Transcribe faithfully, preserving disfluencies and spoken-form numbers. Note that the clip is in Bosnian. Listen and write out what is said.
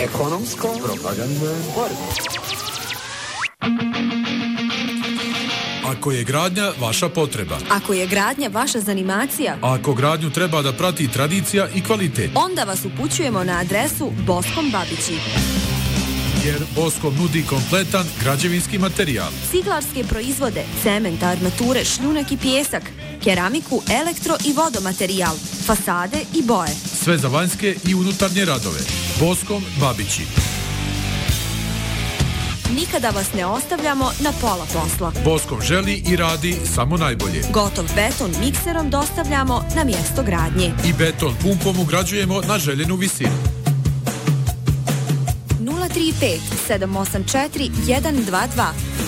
ekonomsko-propagandna borba. Ako je gradnja vaša potreba. Ako je gradnja vaša zanimacija. Ako gradnju treba da prati tradicija i kvalitet. Onda vas upućujemo na adresu Boskom Babići. Jer Boskom nudi kompletan građevinski materijal. Ciglarske proizvode, cement, armature, šljunak i pijesak, keramiku, elektro i vodomaterijal, fasade i boje. Sve za vanjske i unutarnje radove. Boskom Babići. Nikada vas ne ostavljamo na pola posla. Boskom želi i radi samo najbolje. Gotov beton mikserom dostavljamo na mjesto gradnje. I beton pumpom ugrađujemo na željenu visinu. nula tri pet sedam osam četiri jedan dva dva